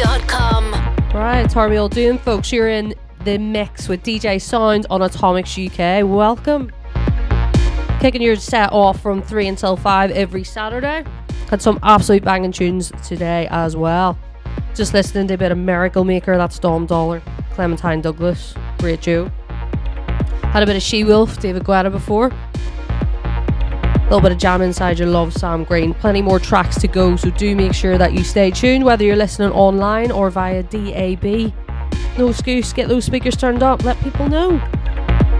Right, it's Harvey Doing, folks. You're in the mix with DJ Sound on Atomics UK. Welcome. Kicking your set off from 3 until 5 every Saturday. Had some absolute banging tunes today as well. Just listening to a bit of Miracle Maker, that's Dom Dollar, Clementine Douglas, great Joe. Had a bit of She-Wolf, David Guetta before. A little bit of Jam Inside Your Love, Sam Green. Plenty more tracks to go, so do make sure that you stay tuned, whether you're listening online or via DAB. No excuse, get those speakers turned up, let people know.